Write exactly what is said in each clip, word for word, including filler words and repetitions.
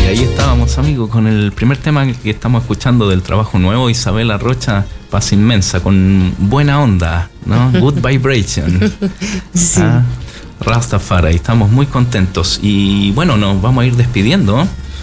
ahí estábamos, amigos, con el primer tema que estamos escuchando del trabajo nuevo, Isabela Rocha, Paz Inmensa, con buena onda, ¿no? Good Vibration. Sí. Ah, Rastafari, estamos muy contentos. Y bueno, nos vamos a ir despidiendo.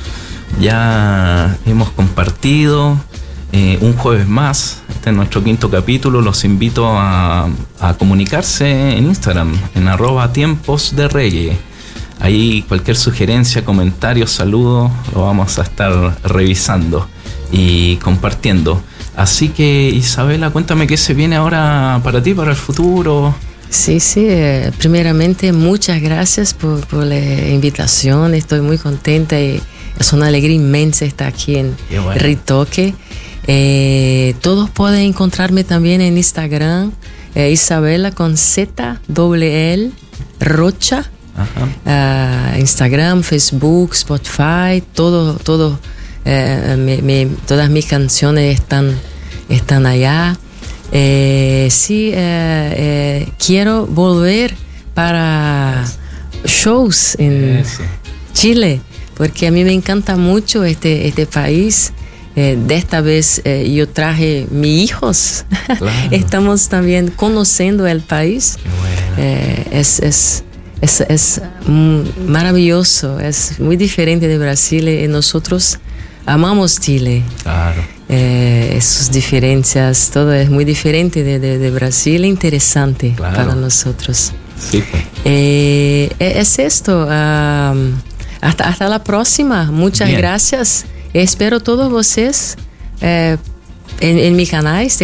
Ya hemos compartido eh, un jueves más. Este es nuestro quinto capítulo. Los invito a, a comunicarse en Instagram, en arroba tiempos de reggae. Ahí cualquier sugerencia, comentario, saludo, lo vamos a estar revisando y compartiendo. Así que, Isabela, cuéntame qué se viene ahora para ti, para el futuro. Sí, sí, eh, primeramente muchas gracias por, por la invitación, estoy muy contenta y es una alegría inmensa estar aquí en bueno. Ritoque. Eh, todos pueden encontrarme también en Instagram, eh, Isabela con Z, doble L, Rocha. Uh, Instagram, Facebook, Spotify, todo, todo, uh, me, me, todas mis canciones están, están allá. Eh, sí, eh, eh, quiero volver para shows en Eso. Chile, porque a mí me encanta mucho este, este país. Eh, de esta vez eh, yo traje mis hijos. Claro. Estamos también conociendo el país. Qué bueno. eh, es, es Es, es maravilloso, es muy diferente de Brasil y nosotros amamos Chile. Claro. Eh, sus diferencias, todo es muy diferente de, de, de Brasil, interesante claro. para nosotros. Sí. Eh, es esto, um, hasta, hasta la próxima, muchas Bien. gracias. Espero todos vocês eh, en, en mi canal.